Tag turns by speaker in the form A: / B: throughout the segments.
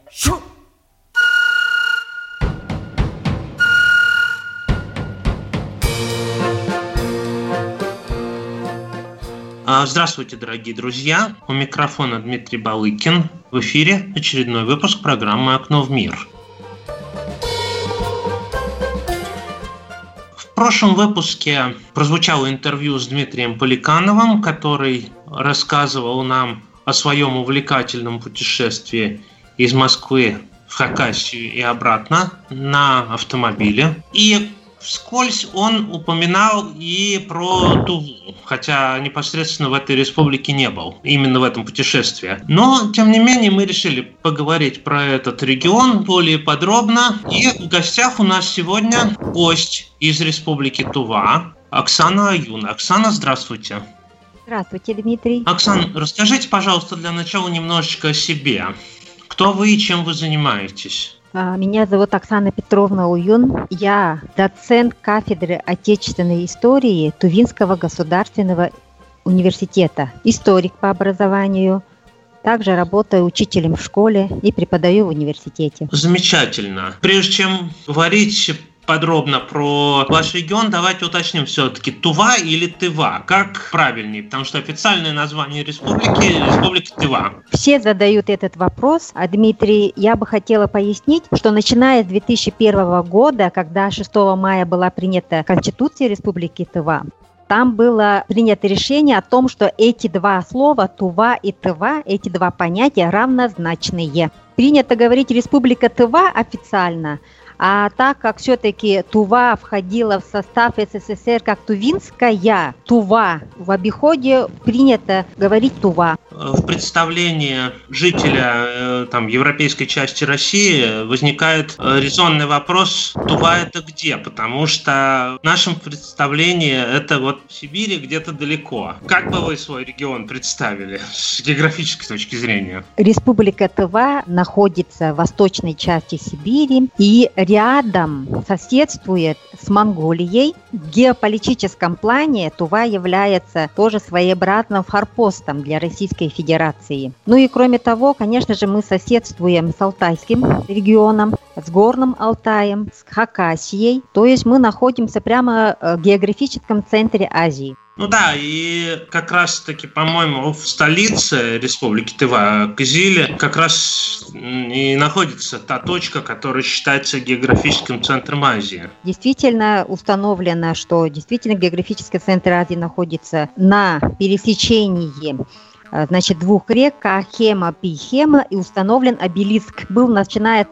A: Здравствуйте, дорогие друзья! У микрофона Дмитрий Балыкин. В эфире очередной выпуск программы «Окно в мир». В прошлом выпуске прозвучало интервью с Дмитрием Поликановым, который рассказывал нам о своем увлекательном путешествии из Москвы в Хакасию и обратно на автомобиле. И вскользь он упоминал и про Туву, хотя непосредственно в этой республике не был, именно в этом путешествии. Но, тем не менее, мы решили поговорить про этот регион более подробно. И в гостях у нас сегодня гость из республики Тува, Оксана Аюн. Оксана, здравствуйте.
B: Здравствуйте, Дмитрий.
A: Оксана, расскажите, пожалуйста, для начала немножечко о себе. Кто вы и чем вы занимаетесь?
B: Меня зовут Оксана Петровна Аюн. Я доцент кафедры отечественной истории Тувинского государственного университета. Историк по образованию. Также работаю учителем в школе и преподаю в университете.
A: Замечательно. Прежде чем говорить подробно про ваш регион, давайте уточним все-таки, Тува или Тыва? Как правильнее? Потому что официальное название республики – Республика Тыва.
B: Все задают этот вопрос. А, Дмитрий, я бы хотела пояснить, что начиная с 2001 года, когда 6 мая была принята Конституция Республики Тыва, там было принято решение о том, что эти два слова, Тува и Тыва, эти два понятия равнозначные. Принято говорить Республика Тыва официально, а так как все-таки Тува входила в состав СССР как Тувинская Тува, в обиходе принято говорить Тува.
A: В представлении жителя европейской части России возникает резонный вопрос: Тува это где? Потому что в нашем представлении это вот в Сибири где-то далеко. Как бы вы свой регион представили с географической точки зрения?
B: Республика Тыва находится в восточной части Сибири и рядом соседствует с Монголией. В геополитическом плане Тува является тоже своеобразным форпостом для Российской Федерации. Ну и кроме того, конечно же, мы соседствуем с Алтайским регионом, с Горным Алтаем, с Хакасией. То есть мы находимся прямо в географическом центре Азии.
A: Ну да, и как раз-таки, по-моему, в столице республики Тыва, Кызыле, как раз и находится та точка, которая считается географическим центром Азии.
B: Действительно установлено, что действительно географический центр Азии находится на пересечении двух рек Кахема, Пихема, и установлен обелиск. Был, начиная с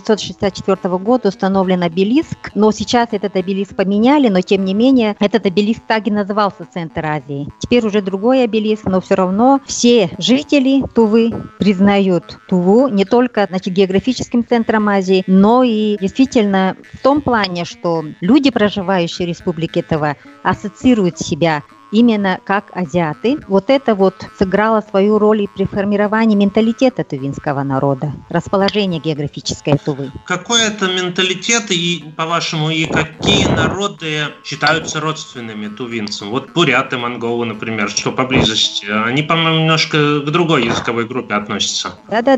B: 1964 года, установлен обелиск, но сейчас этот обелиск поменяли, но тем не менее этот обелиск так и назывался Центр Азии. Теперь уже другой обелиск, но все равно все жители Тувы признают Туву не только географическим центром Азии, но и действительно в том плане, что люди, проживающие в Республике Тыва, ассоциируют себя именно как азиаты. Вот это вот сыграло свою роль и при формировании менталитета тувинского народа, расположение географической Тувы.
A: Какой это менталитет и, по-вашему, и какие народы считаются родственными тувинцам? Вот буряты, монголы, например, что поблизости, они, по-моему, немножко к другой языковой группе относятся.
B: Да,